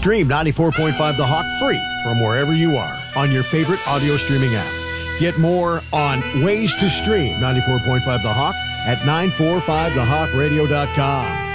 Stream 94.5 The Hawk free from wherever you are on your favorite audio streaming app. Get more on ways to stream 94.5 The Hawk at 945thehawkradio.com.